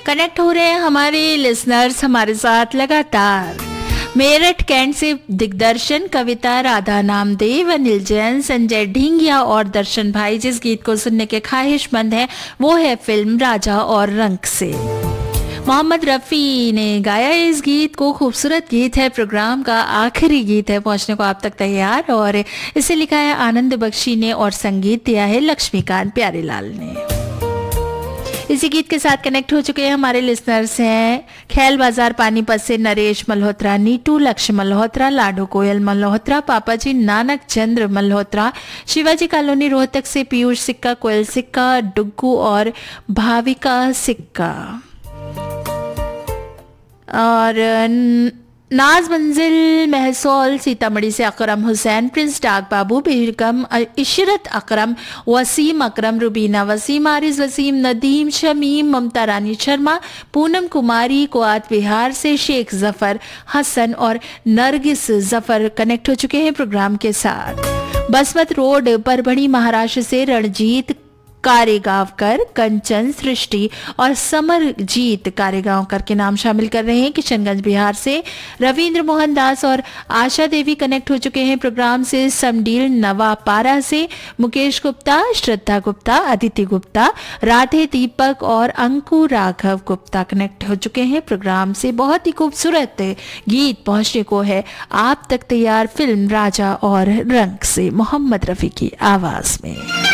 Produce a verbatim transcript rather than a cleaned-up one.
Connect हो रहे हैं हमारे लिसनर्स हमारे साथ लगातार। मेरठ कैंट से दिग्दर्शन, कविता, राधा नामदेव, अनिल जैन, संजय ढींगिया और दर्शन भाई जिस गीत को सुनने के ख्वाहिशमंद हैं वो है फिल्म राजा और रंक से। मोहम्मद रफ़ी ने गाया इस गीत को। खूबसूरत गीत है, प्रोग्राम का आखिरी गीत है, पहुंचने को आप तक तैयार। और इसे लिखा है आनंद बख्शी ने और संगीत दिया है लक्ष्मीकांत प्यारेलाल ने। इसी गीत के साथ कनेक्ट हो चुके हैं हमारे लिसनर्स हैं खैल बाजार पानीपत से नरेश मल्होत्रा, नीटू लक्ष्य मल्होत्रा, लाडो कोयल मल्होत्रा, पापा जी नानक चंद्र मल्होत्रा, शिवाजी कॉलोनी रोहतक से पीयूष सिक्का, कोयल सिक्का, डुग्गू और भाविका सिक्का। और नाज मंजिल महसौल सीतामढ़ी से अकरम हुसैन, प्रिंस डाक बाबू, बेगम इशरत अकरम, वसीम अकरम, रुबीना वसीम, आरिज वसीम, नदीम शमीम, ममता रानी शर्मा, पूनम कुमारी कोआत बिहार से, शेख जफर हसन और नरगिस जफर कनेक्ट हो चुके हैं प्रोग्राम के साथ। बसमत रोड परभणी महाराष्ट्र से रणजीत कारेगांवकर, कंचन, सृष्टि और समरजीत कारेगांवकर के नाम शामिल कर रहे हैं। किशनगंज बिहार से रविंद्र मोहन दास और आशा देवी कनेक्ट हो चुके हैं प्रोग्राम से। समडील नवापारा से मुकेश गुप्ता, श्रद्धा गुप्ता, अदिति गुप्ता, राधे दीपक और अंकु राघव गुप्ता कनेक्ट हो चुके हैं प्रोग्राम से। बहुत ही खूबसूरत गीत पहुंचने को है आप तक तैयार फिल्म राजा और रंक से मोहम्मद रफी की आवाज में।